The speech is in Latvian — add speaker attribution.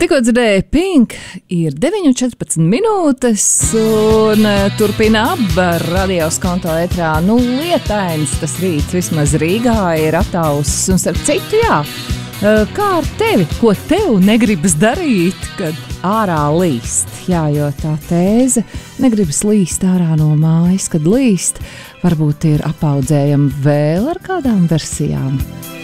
Speaker 1: Tikko dzirdēju Pink, ir 9,14 minūtes un turpina radio skonto ētrā. Lietains tas rīts vismaz Rīgā ir atausis un starp citu, jā. Kā ar tevi? Ko tev negribas darīt, kad ārā līst? Jā, jo tā tēze negribas līst ārā no mājas, kad līst, varbūt ir apaudzējama vēl ar kādām versijām.